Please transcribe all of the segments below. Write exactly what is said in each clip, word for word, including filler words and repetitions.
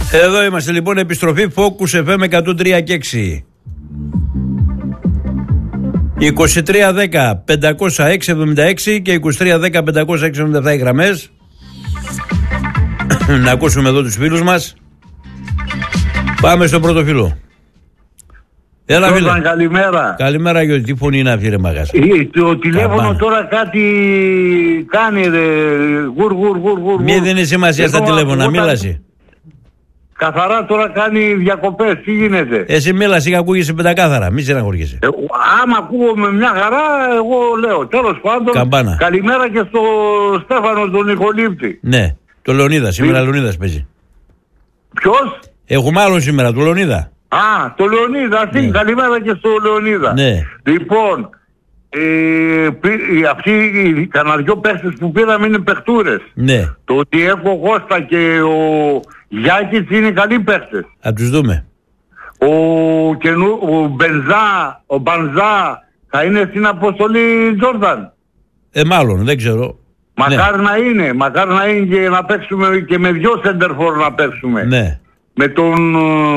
Εδώ είμαστε λοιπόν, επιστροφή Focus εφ εμ εκατόν τρία και έξι. είκοσι τρία δέκα πεντακόσια έξι εβδομήντα έξι και είκοσι τρία δέκα πεντακόσια έξι εβδομήντα επτά οι γραμμές. Να ακούσουμε εδώ τους φίλους μας. Πάμε στο πρώτο φίλο. Έλα, φίλε. Καλημέρα. Καλημέρα, Γιώργη. Τι φωνή είναι αυτή, ρε μαγάς? Το τηλέφωνο τώρα κάτι κάνει, ρε. Γουρ, γουρ, γουρ, γουρ. Μη δίνει σημασία στα τηλέφωνα, μίλασε. Καθαρά τώρα κάνει διακοπές, τι γίνεται? Εσύ μίλασε και ακούγεσαι πεντακάθαρα, μη στεναχωριέσαι. Ε, άμα ακούω με μια χαρά, εγώ λέω. Τέλος πάντων, Καμπάνα. Καλημέρα και στο Στέφανο τον Νικολίπτη. Ναι, το Λεωνίδα, σήμερα Μη... Λεωνίδας παίζει. Ποιος? Έχουμε άλλον σήμερα, το Λεωνίδα. Α, το Λεωνίδα, ναι. Καλημέρα και στο Λεωνίδα. Ναι. Λοιπόν, ε, αυτοί οι κανένα δυο παίχτες που πήραμε είναι παιχτούρες. Ναι. Το ότι έχω Κώστα και ο Γιάκης είναι καλοί παίχτες. Θα τους δούμε. Ο, καινού, ο Μπενζά, ο Μπανζά θα είναι στην αποστολή Τζόρνταν. Ε, μάλλον, δεν ξέρω. Μακάρι ναι. να είναι, μακάρι να είναι και να παίξουμε και με δυο σέντερφορ να παίξουμε. Ναι. Με τον,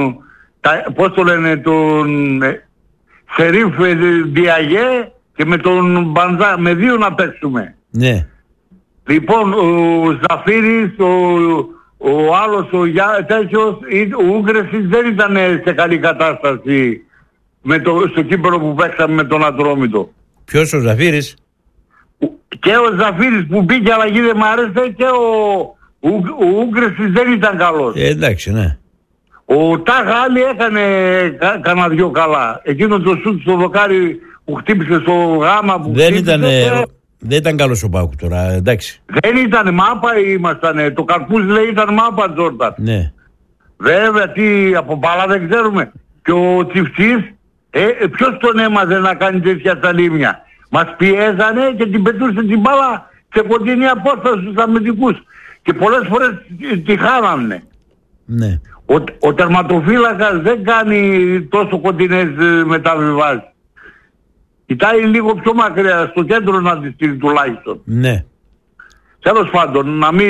τα, πώς το λένε, τον ε, Σερίφ Διαγέ και με τον Μπανζά, με δύο να παίξουμε. Ναι. Λοιπόν, ο Ζαφύρης, ο, ο άλλος, ο Γιά, τέτοιος, ο Ούγκρεσης δεν ήταν σε καλή κατάσταση με το, στο κύπελλο που παίξαμε με τον Ατρόμητο. Ποιος, ο Ζαφύρης? Και ο Ζαφύρης που μπήκε αλλαγή δεν μ' άρεσε και ο, ο, ο Ούγκρεσης δεν ήταν καλός. Ε, εντάξει, ναι. Ο Τάχα Άλλη έκανε κα, κανένα δυο καλά. Εκείνο το σούτ στο δοκάρι που χτύπησε στο γάμα που δεν χτύπησε. Ήταν, και... δεν ήταν καλός ο Πάουκ τώρα, εντάξει. Δεν ήταν μάπα ήμασταν. Το καρπούς λέει ήταν μάπα, Τζόρνταν. Ναι. Βέβαια, τι από μπάλα δεν ξέρουμε. Και ο Τσιφτσής, ε, ποιος τον έμαθε να κάνει τέτοια σαλήμια? Μας πιέζανε και την πετούσε την μπάλα σε κοντινή απόσταση στους αμυντικούς. Και πολλές φορές τη χάνανε. Ναι. Ο, ο τερματοφύλακας δεν κάνει τόσο κοντινές μεταβιβάσεις. Κοιτάει λίγο πιο μακριά, στο κέντρο να τη στείλει τουλάχιστον. Ναι. Τέλος πάντων, να μην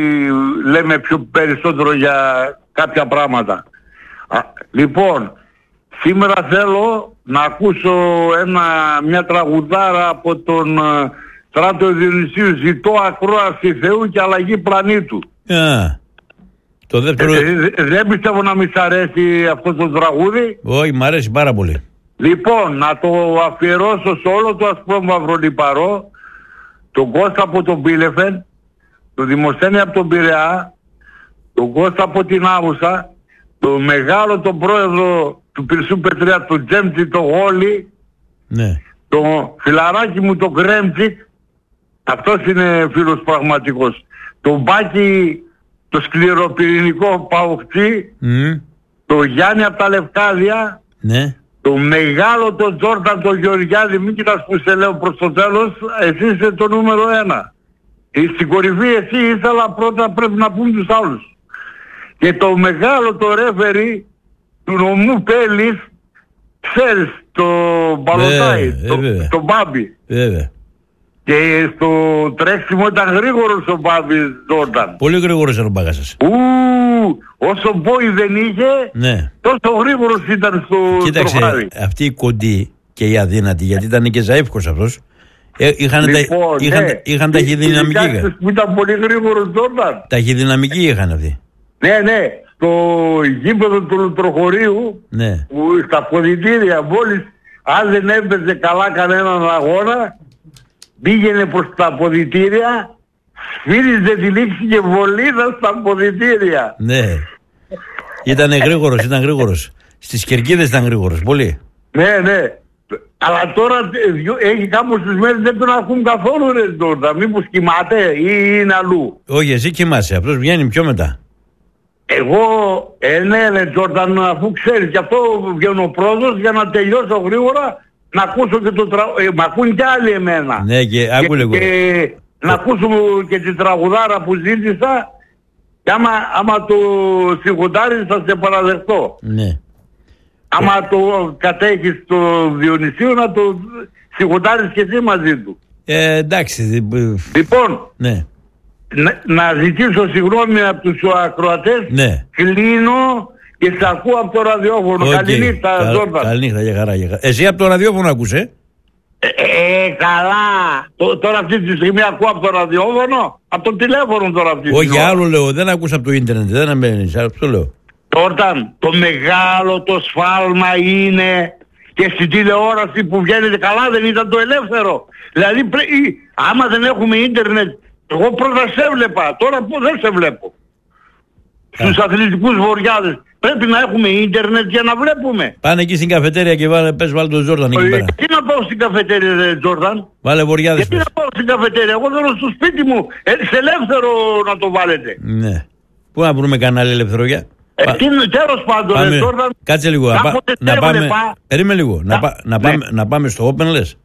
λέμε πιο περισσότερο για κάποια πράγματα. Α, λοιπόν, σήμερα θέλω να ακούσω ένα, μια τραγουδάρα από τον uh, Στράτο Διονυσίου. Ζητώ ακρόαση Θεού και αλλαγή πλανήτου. Yeah. Το δεύτερο... ε, ε, δεν πιστεύω να μη σ' αρέσει αυτό το τραγούδι. Όχι, μ' αρέσει πάρα πολύ. Λοιπόν, να το αφιερώσω σε όλο το ασπρόμαυρο λιπαρό, τον Κώστα από τον Πίλεφεν, τον Δημοσθένη από τον Πειραιά, τον Κώστα από την Άβουσα, τον μεγάλο τον πρόεδρο του Πυρσού Πετριά, τον Τζέμτσι τον Γόλη, ναι. τον φιλαράκι μου τον Κρέμτσικ, αυτός είναι φίλος πραγματικός, τον Μπάκη, το σκληροπυρηνικό Παουχτή, mm. τον Γιάννη από τα Λευκάδια, ναι. το μεγάλο τον Τζόρνταν τον Γεωργιάδη. Μην κοιτάς που σε λέω προς το τέλος, εσύ είσαι το νούμερο ένα. Στην κορυφή εσύ είσαι, αλλά πρώτα πρέπει να πούν τους άλλους. Και το μεγάλο το ρέφερι του νομού Πέλης, ξέρεις, το Μπαλωτάι, ε, το, ε, το Μπάμπι. Βέβαια. Και στο τρέξιμο ήταν γρήγορος ο Μπάμπι Τζόρνταν. Πολύ γρήγορος ήταν ο Μπαγάσας. Ου, όσο μπόι δεν είχε, ναι. τόσο γρήγορος ήταν στο κοίταξε, τροχάρι. αυτοί οι κοντοί και οι αδύνατοι, γιατί ήταν και Ζαΐφκος αυτός, ε, είχαν, λοιπόν, τα, είχαν, ναι. είχαν ταχυδυναμική. Που ήταν πολύ γρήγορος Τζόρνταν. Ταχυδυναμική είχαν αυτοί. Ναι, ναι. Στο γήπεδο του Λουτροχωρίου, ναι. που στα ποδητήρια μόλις, αν δεν έπαιζε καλά κανέναν αγώνα, πήγαινε προς τα ποδητήρια, σφύριζε τη λήξη και βολίδα στα ποδητήρια. Ναι. Ήτανε γρήγορος, ήταν γρήγορος. Στις κερκίδες ήταν γρήγορος, πολύ. Ναι, ναι. Αλλά τώρα έχει κάπου στις μέρες δεν τον ακούν καθόλου, ρε τώρα. Μήπως κοιμάται ή είναι αλλού? Όχι, εσύ κοιμάσαι, αυτός βγαίνει πιο μετά. Εγώ, ε, ναι, ναι, Τζόρνταν, αφού ξέρεις, γι' αυτό βγαίνω πρώτος για να τελειώσω γρήγορα, να ακούσω και το τραγούδι. Ε, μ' ακούν κι άλλοι εμένα. Ναι, και άκου λίγο. Και, και να ακούσουμε και τη τραγουδάρα που ζήτησα, και άμα, άμα το σιγοντάρεις θα σε παραδεχτώ. Ναι. Άμα το κατέχεις το Διονυσίου, να το σιγοντάρεις και εσύ μαζί του. Ε, εντάξει. Λοιπόν, ναι. να, να ζητήσω συγγνώμη από τους ακροατές. Ναι. Κλείνω και σ' ακούω από το ραδιόφωνο. Okay. Καληνύχτα, Κα, Τζόρνταν. Καληνύχτα, για χαρά, για χαρά. Εσύ από το ραδιόφωνο ακούσε. Ε, ε, καλά. Τ, τώρα αυτή τη στιγμή ακούω από το ραδιόφωνο. Από το τηλέφωνο τώρα αυτή τη στιγμή. Όχι, άλλο λέω. Δεν ακούσα από το ίντερνετ. Δεν αμένεις. Αυτό λέω. Τζόρνταν, το μεγάλο το σφάλμα είναι και στην τηλεόραση που βγαίνετε καλά δεν ήταν το ελεύθερο. Δηλαδή πρέ, ή, άμα δεν έχουμε ίντερνετ, εγώ πρώτα σε έβλεπα, τώρα που δεν σε βλέπω. Στους αθλητικούς βοριάδες. Πρέπει να έχουμε ίντερνετ για να βλέπουμε. Πάνε εκεί στην καφετέρια και βάλε, πες βάλε τον Τζόρνταν εκεί πέρα. Τι να πάω στην καφετέρια, ρε, Τζόρνταν. Βάλε βοριάδες. Τι να πάω στην καφετέρια, εγώ θέλω στο σπίτι μου, ε, σε ελεύθερο να το βάλετε. Ναι. Πού να βρούμε κανάλι ελευθερόγια. Ε, τι, τέλος πάντων, πάμε, ρε, Τζόρνταν. Κάτσε λίγο, να, πά, να πάμε, περίμενε λίγο, να, πά, να, ναι. πάμε, να πάμε στο Open λες.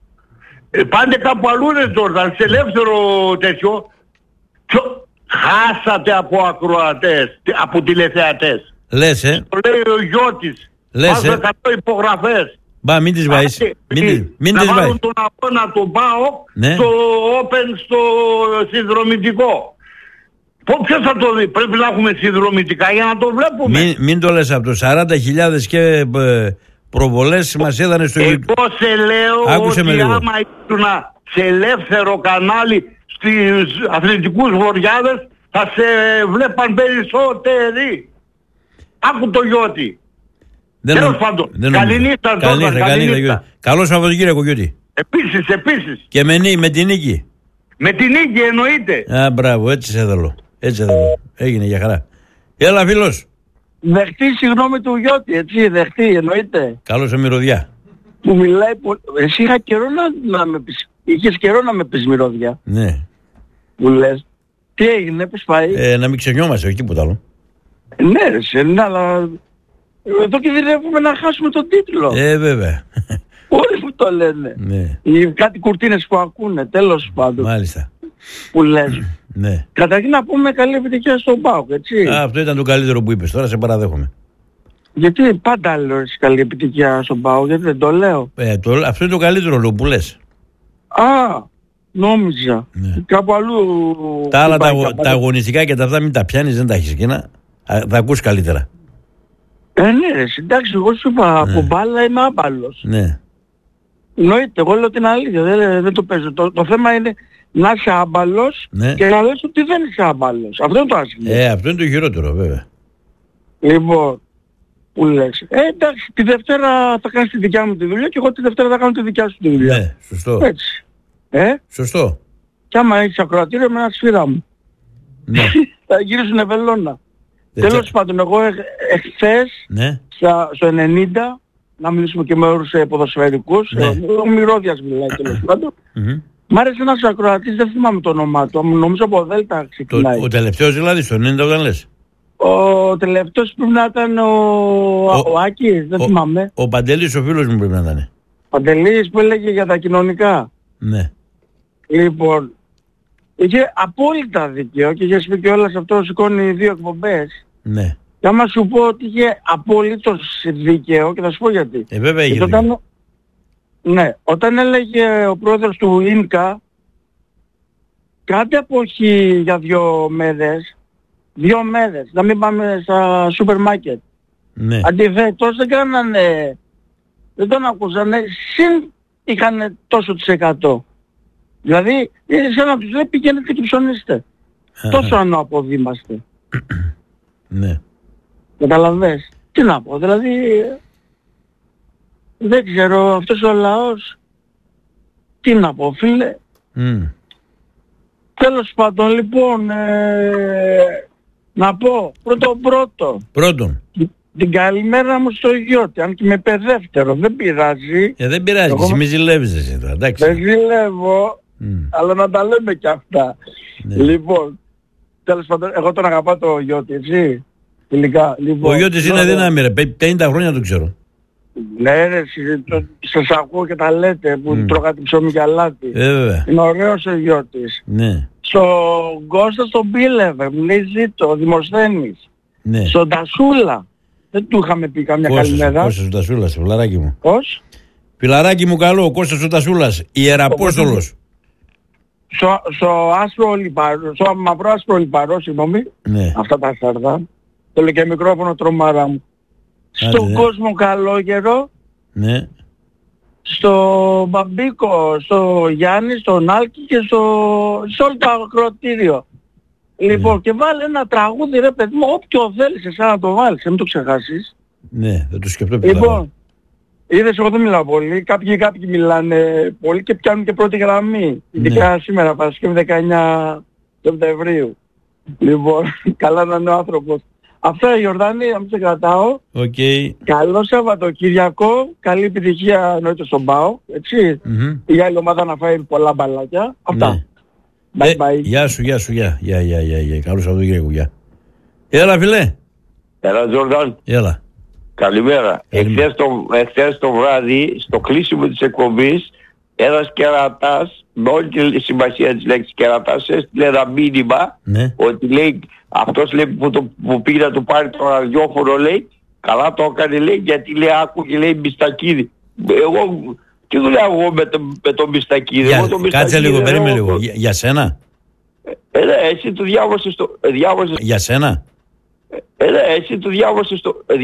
Ε, πάντε κάπου αλλού, ρε, Τζόρνταν, σε ελεύθερο τέτοιο. Τσο, χάσατε από ακροατές, από τηλεθεατές. Λες, ε. Το λέει ο Γιώτης. Λες, ε. εκατό υπογραφές. Μπα, μην τις βάζεις. Μην, μην, μην να τις βάλουν βάζεις. τον αγώνα του ΠΑΟΚ ναι. στο Open, στο συνδρομητικό. Ποιος θα το δει, πρέπει να έχουμε συνδρομητικά για να το βλέπουμε. Μην, μην το λες από το σαράντα χιλιάδες και ε, προβολές μας έδανε στο YouTube. Εγώ σε λέω Άκουσε ότι άμα ήσουν σε ελεύθερο κανάλι στις αθλητικούς βοριάδες θα σε βλέπαν περισσότεροι. Άκου το Γιώτη. Τέλος πάντων. Καληνύχτα, Τζόρνταν. Καλό Σαββατοκύριακο, Γιώτη. Επίσης, επίσης. Και με, με την νίκη. Με την νίκη εννοείται. Α, μπράβο, έτσι σε θέλω. Έτσι σε θέλω. Έγινε για χαρά. Έλα, φίλος. Δεχτεί συγγνώμη του Γιώτη, έτσι, δεχτεί, εννοείται. Καλώς σε μυρωδιά. Που μιλάει πολύ. Εσύ είχα καιρό να, να με πεις. Είχες καιρό να με πεις μυρωδιά. Ναι. Που λες. Τι έγινε, πώς πάει. Ε, να μην ξενιόμαστε, όχι τίποτα άλλο. Ναι, ρε, σε, ναι, αλλά εδώ κινδυνεύουμε να χάσουμε τον τίτλο. Ε, βέβαια. Όλοι που το λένε. Ναι. Οι κάτι κουρτίνες που ακούνε, τέλος πάντων. Μάλιστα. Που λες. Ναι. Καταρχήν να πούμε καλή επιτυχία στον ΠΑΟΚ, έτσι. Α, αυτό ήταν το καλύτερο που είπες, τώρα σε παραδέχομαι. Γιατί πάντα λέω εσύ καλή επιτυχία στον ΠΑΟΚ, γιατί δεν το λέω. Ε, το, αυτό είναι το καλύτερο λόγο που λες. Α, νόμιζα. Ναι. Κάπου αλλού. Τα άλλα τα, τα αγωνιστικά και τα αυτά μην τα πιάνεις, δεν τα έχεις εκείνα. Θα ακούς καλύτερα. Ε, ναι, ρε, εντάξει, εγώ σου είπα, ναι. Από μπάλα είμαι άμπαλος. Ναι. Εννοείται, εγώ λέω την αλήθεια, δεν, δεν το παίζω. Το, το θέμα είναι να είσαι άμπαλος, ναι. Και να λες ότι δεν είσαι άμπαλος. Αυτό είναι το άσχημο. Ε, αυτό είναι το χειρότερο, βέβαια. Λοιπόν, που λες. Ε, εντάξει, τη Δευτέρα θα κάνεις τη δικιά μου τη δουλειά και εγώ τη Δευτέρα θα κάνω τη δικιά σου τη δουλειά. Ναι, σωστό. Έτσι. Ε? Σωστό. Κι άμα έχεις ακροατήριο με ένα σφύρα μου. Ναι. Θα γυρίσουν ευελώνα. Τέλος πάντων, εγώ ε, εχθές, ναι. στα, στο ενενήντα, να μιλήσουμε και με όρους ε, ποδοσφαιρικούς, ναι. Ο Μυρώδιας μιλάει τέλος πάντων. Mm-hmm. Μ' άρεσε ένας ακροατής, δεν θυμάμαι το όνομά του, νομίζω από Δέλτα ξεκινάει. Το, ο τελευταίος δηλαδή, στο ενενήντα όταν λες. Ο τελευταίος πρέπει να ήταν ο, ο, ο Άκης, δεν ο, θυμάμαι. Ο Παντελής ο φίλος μου πρέπει να ήταν. Παντελής που έλεγε για τα κοινωνικά. Ναι. Λοιπόν, είχε απόλυτα δίκαιο και είχε πει και όλα σε αυτό σηκώνει δύο εκπομπές. Ναι. Και άμα σου πω ότι είχε απόλυτος δίκαιο και θα σου πω γιατί. Ε, βέβαια είχε γιατί όταν, ναι, όταν έλεγε ο πρόεδρος του ΙΝΚΑ κάντε αποχή για δύο μέρες, δύο μέρες, να μην πάμε στα σούπερ μάρκετ. Ναι. Αντιθέτως δεν κάνανε, δεν τον ακούσανε, συν είχαν τόσο τις εκατό. Δηλαδή, είναι σαν να τους λέει πηγαίνετε και ψωνίστε. Τόσο ανώποδοι είμαστε. Ναι. Καταλαβες. Τι να πω, δηλαδή, δεν ξέρω, αυτός ο λαός, τι να πω φίλε. Mm. Τέλος πάντων, λοιπόν, ε, να πω, πρώτο πρώτο. Πρώτον. Την καλημέρα μου στο Γιώτη, αν και με παιδεύτερο, δεν πειράζει. Ε, δεν πειράζει, εγώ... εσύ μη ζηλεύεις εσύ τώρα, εντάξει. Δεν ζηλεύω, mm. αλλά να τα λέμε κι αυτά. Ναι. Λοιπόν, τέλος πάντων, εγώ τον αγαπάω το Γιώτη, έτσι. Φιλικά, λοιπόν. Ο Γιώτης είναι δύναμη ρε, πενήντα χρόνια το ξέρω. Ναι ρε, σας ακούω και τα λέτε που mm. τρώγατε ψωμί και αλάτι. Ε, βέβαια. Είναι ωραίος ο Γιώτης. Ναι. Στον Κώστα τον πήλευε, μου λέει ζήτω, ο Δημοσθένης. Ναι. Στον Τασούλα. Δεν του είχαμε πει καμιά Κώστας, καλημέρα. Κώστας ο Τασούλας, φιλαράκι μου. Πώς? Φιλαράκι μου καλό, ο Κώστας ο Τασούλας, Ιεραπόστολος. Στο, στο άσπρο λιπαρό, στο μαυρό άσπρο λιπαρό, συγγνώμη, Ναι. αυτά τα σάρδα, το λέω και μικρόφωνο τρομάρα μου. Στον ναι. κόσμο καλόγερο, Ναι. στο Μπαμπίκο, στο Γιάννη, στον Άλκη και στο, σε όλο το ακροατήριο. Λοιπόν, Ναι. και βάλε ένα τραγούδι, ρε παιδί μου, όποιο θέλεις εσένα να το βάλεις, μην το ξεχάσεις. Ναι, δεν το σκεφτώ πιο Λοιπόν, είδες, εγώ δεν μιλάω πολύ. Κάποιοι, κάποιοι μιλάνε πολύ και πιάνουν και πρώτη γραμμή. Ειδικά σήμερα, Παρασκευή δεκαεννιά Σεπτεμβρίου. Λοιπόν, καλά να είναι ο άνθρωπος. Αυτά, Ιορδάνη, να μην σε κρατάω. Οκ. Καλό Σαββατοκύριακο. Καλή επιτυχία εννοείται στον ΠΑΟ. Έτσι. Μμμ. Η άλλη ομάδα να φάει πολλά μπαλάκια. Αυτά. Ναι. Bye Ε, bye. Γεια σου, γεια σου, γεια. Γεια, γεια, γεια, γεια. Καλό Σαββατοκύριακο, γεια. Έλα, φιλέ. Έλα Τζόρνταν, Έλα. καλημέρα. Καλημέρα. Εχθές το, εχθές το βράδυ, στο κλείσιμο της εκπομπής, ένας κερατάς, με όλη τη σημασία της λέξης κερατάς, έστειλε ένα μήνυμα Ναι. ότι λέει, αυτός λέει που, το, που πήγε να του πάρει το ραδιόφωνο, λέει, καλά το έκανε, λέει, γιατί λέει άκουγε, λέει, Μιστακίδη. Εγώ, τι δουλειά εγώ με το, με το Μιστακίδη. Για, Εγώ το κάτσε Μιστακίδη λίγο, δεν περίμενε έχω- λίγο. Για, για σένα. Ε, ναι, εσύ το διάβασες το, ε, διάβασες, Για σένα. ε, ναι, εσύ το διάβασες το, ε,